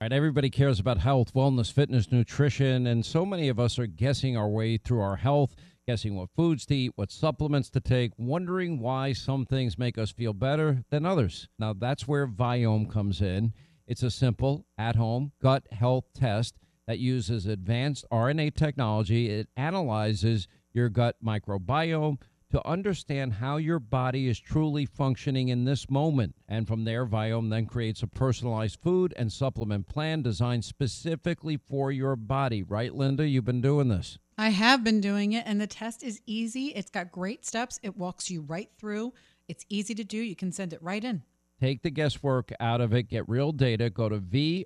Right, everybody cares about health, wellness, fitness, nutrition, and so many of us are guessing our way through our health, guessing what foods to eat, what supplements to take, wondering why some things make us feel better than others. Now, that's where Viome comes in. It's a simple, at-home gut health test that uses advanced RNA technology. It analyzes your gut microbiome to understand how your body is truly functioning in this moment. And from there, Viome then creates a personalized food and supplement plan designed specifically for your body. Right, Linda? You've been doing this. I have been doing it, and the test is easy. It's got great steps. It walks you right through. It's easy to do. You can send it right in. Take the guesswork out of it. Get real data. Go to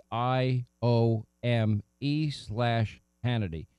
VIOME/Hannity.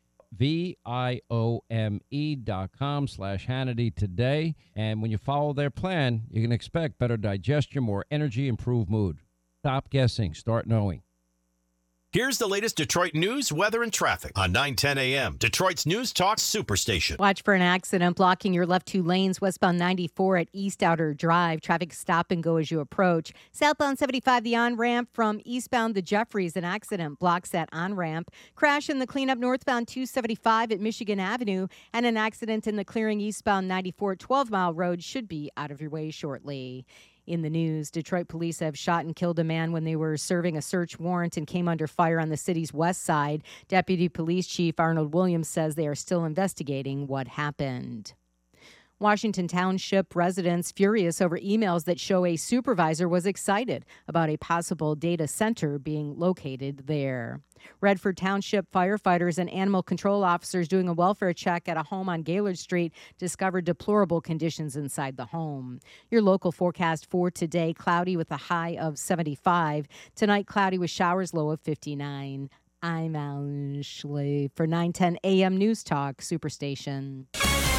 VIOME.com/Hannity today. And when you follow their plan, you can expect better digestion, more energy, improved mood. Stop guessing. Start knowing. Here's the latest Detroit news, weather, and traffic on 9:10 a.m. Detroit's News Talk Superstation. Watch for an accident blocking your left two lanes westbound 94 at East Outer Drive. Traffic stop and go as you approach. Southbound 75, the on-ramp from eastbound to Jeffries. An accident blocks that on-ramp. Crash in the cleanup northbound 275 at Michigan Avenue. And an accident in the clearing eastbound 94 at 12 Mile Road should be out of your way shortly. In the news, Detroit police have shot and killed a man when they were serving a search warrant and came under fire on the city's west side. Deputy Police Chief Arnold Williams says they are still investigating what happened. Washington Township residents furious over emails that show a supervisor was excited about a possible data center being located there. Redford Township firefighters and animal control officers doing a welfare check at a home on Gaylord Street discovered deplorable conditions inside the home. Your local forecast for today, cloudy with a high of 75. Tonight, cloudy with showers, low of 59. I'm Alan Schley for 910 AM News Talk Superstation.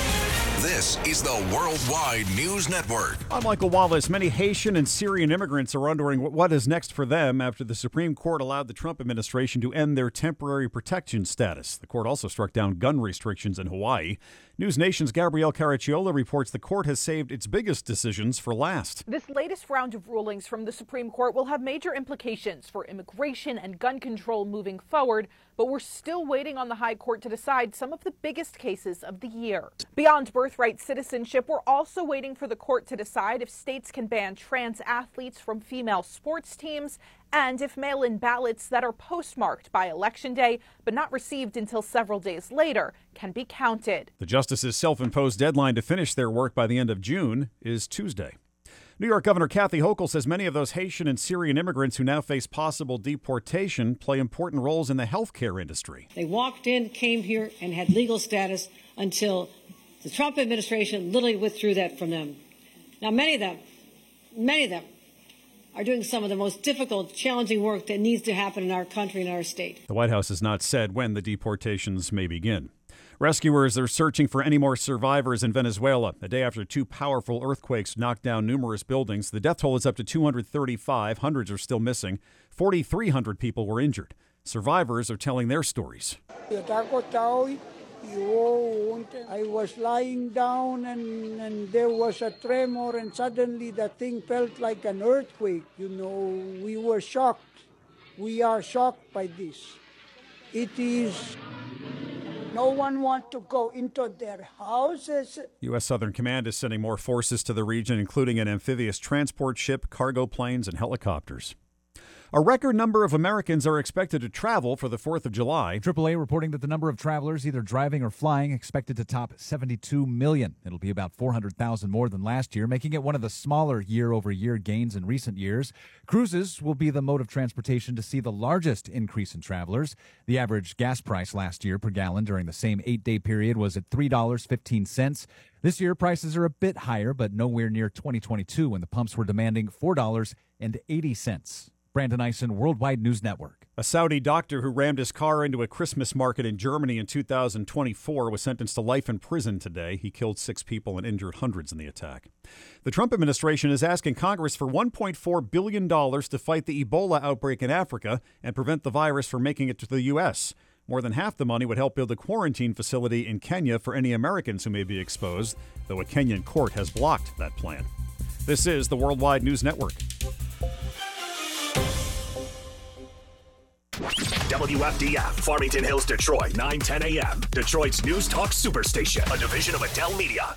This is the Worldwide News Network. I'm Michael Wallace. Many Haitian and Syrian immigrants are wondering what is next for them after the Supreme Court allowed the Trump administration to end their temporary protection status. The court also struck down gun restrictions in Hawaii. News Nation's Gabrielle Caracciola reports the court has saved its biggest decisions for last. This latest round of rulings from the Supreme Court will have major implications for immigration and gun control moving forward, but we're still waiting on the High Court to decide some of the biggest cases of the year. Beyond birthright citizenship, we're also waiting for the court to decide if states can ban trans athletes from female sports teams and if mail-in ballots that are postmarked by Election Day but not received until several days later can be counted. The justices' self-imposed deadline to finish their work by the end of June is Tuesday. New York Governor Kathy Hochul says many of those Haitian and Syrian immigrants who now face possible deportation play important roles in the healthcare industry. They walked in, came here, and had legal status until the Trump administration literally withdrew that from them. Now, many of them are doing some of the most difficult, challenging work that needs to happen in our country and our state. The White House has not said when the deportations may begin. Rescuers are searching for any more survivors in Venezuela. A day after two powerful earthquakes knocked down numerous buildings, the death toll is up to 235. Hundreds are still missing. 4,300 people were injured. Survivors are telling their stories. I was lying down and there was a tremor and suddenly the thing felt like an earthquake. We were shocked. We are shocked by this. It is... No one wants to go into their houses. U.S. Southern Command is sending more forces to the region, including an amphibious transport ship, cargo planes, and helicopters. A record number of Americans are expected to travel for the 4th of July. AAA reporting that the number of travelers either driving or flying expected to top 72 million. It'll be about 400,000 more than last year, making it one of the smaller year-over-year gains in recent years. Cruises will be the mode of transportation to see the largest increase in travelers. The average gas price last year per gallon during the same 8-day period was at $3.15. This year, prices are a bit higher, but nowhere near 2022 when the pumps were demanding $4.80. Brandon Eisen, Worldwide News Network. A Saudi doctor who rammed his car into a Christmas market in Germany in 2024 was sentenced to life in prison today. He killed 6 people and injured hundreds in the attack. The Trump administration is asking Congress for $1.4 billion to fight the Ebola outbreak in Africa and prevent the virus from making it to the U.S. More than half the money would help build a quarantine facility in Kenya for any Americans who may be exposed, though a Kenyan court has blocked that plan. This is the Worldwide News Network. WFDF, Farmington Hills, Detroit, 9:10 a.m. Detroit's News Talk Superstation, a division of Adele Media.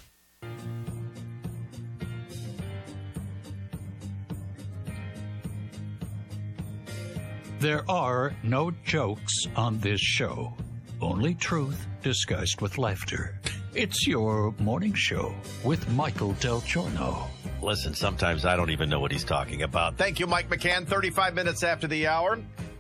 There are no jokes on this show, only truth discussed with laughter. It's your morning show with Michael Del Giorno. Listen, sometimes I don't even know what he's talking about. Thank you, Mike McCann. 35 minutes after the hour.